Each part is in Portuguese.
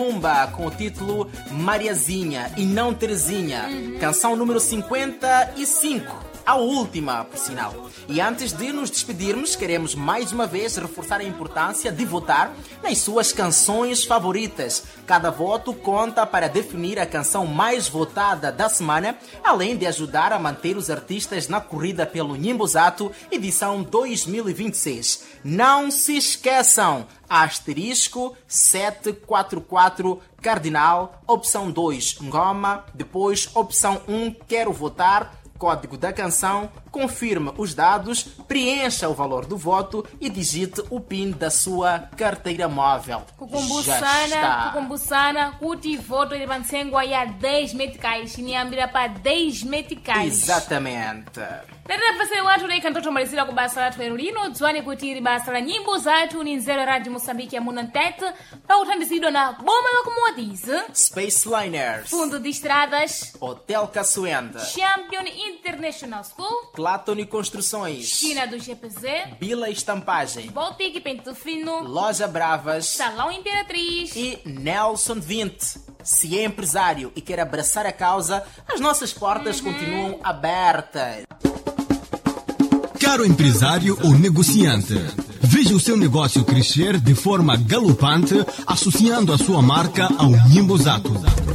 Tumba com o título Mariazinha e não Terezinha, canção número 55. A última, por sinal. E antes de nos despedirmos, queremos mais uma vez reforçar a importância de votar nas suas canções favoritas. Cada voto conta para definir a canção mais votada da semana, além de ajudar a manter os artistas na corrida pelo Nhimbozato, edição 2026. Não se esqueçam! Asterisco 744 Cardinal, opção 2 Ngoma, depois opção 1 Quero Votar, código da canção, confirme os dados, preencha o valor do voto e digite o PIN da sua carteira móvel. Kukumbusana, kuti voto ili pansengwa ya 10 meticais, niambira para 10 meticais. Exatamente. Tata pasere watu lei kantoto malizira ku basa lathu lero lino, dziwani kuti ili basa la nyimbo zathu ni nzero Radio Moçambique ya Munantete, pa kuthandizidwa na Boma Locomotives, Space Liners, Fundo de Estradas, Hotel Caçoenda, Champion International School, Platoni Construções, China do GPZ, Bila Estampagem, Baltic Pente Fino, Loja Bravas, Salão Imperatriz e Nelson 20. Se é empresário e quer abraçar a causa, as nossas portas continuam abertas. Caro empresário ou negociante, veja o seu negócio crescer de forma galopante associando a sua marca ao Nhimbozato.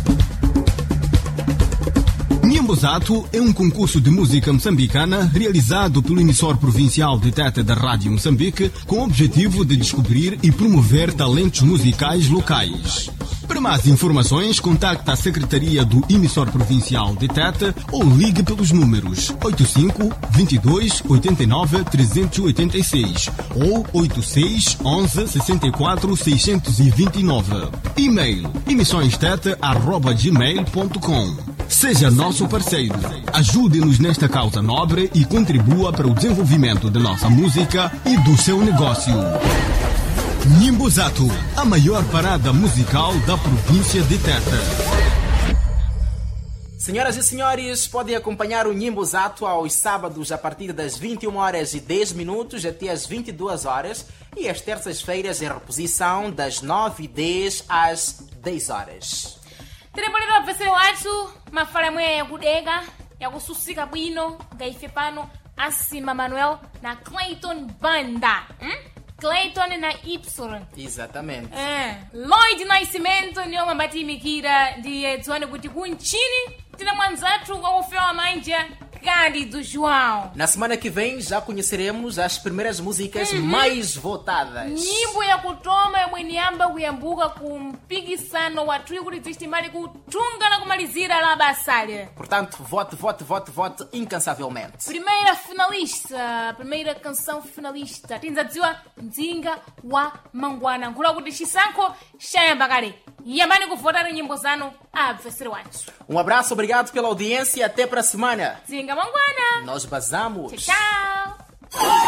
Nhimbozato é um concurso de música moçambicana realizado pelo emissor provincial de Tete da Rádio Moçambique com o objetivo de descobrir e promover talentos musicais locais. Para mais informações, contacte a Secretaria do Emissor Provincial de Tete ou ligue pelos números 85 22 89 386 ou 86 11 64 629. E-mail emissõestete@gmail.com. Seja nosso parceiro. Ajude-nos nesta causa nobre e contribua para o desenvolvimento da nossa música e do seu negócio. Nhimbozato, a maior parada musical da província de Tete. Senhoras e senhores, podem acompanhar o Nhimbozato aos sábados a partir das 21h10 até as 22h e às terças-feiras em reposição das 9h10 às 10h. Telepoliro pese watu mafala mwe ya kudega ya kususika bwino ngaife pano Asima Manuel na Clayton Banda. Clayton na Y. Exatamente. Lloyd Nascimento ndiyo mabatimikira ndiye dziwane kuti kunchini tina mwanzathu wakufewa manja Gadi do João. Na semana que vem já conheceremos as primeiras músicas mais votadas. Nyimbo ya kutoma yomwe niyamba kuyambuka ku mpikisano wa trigo kuti zistimali kutunga na kumalizira la basale. Portanto, vote incansavelmente. Primeira canção finalista tinzadziwa Mdzinga wa Mangwana nkula kuti chisankho chayamba kale. Yambani kuvotera nyimbo zanu abvesere wathu. Um abraço, obrigado pela audiência e até para a semana. Mdzinga Mangwana. Nós basamos. Tchau.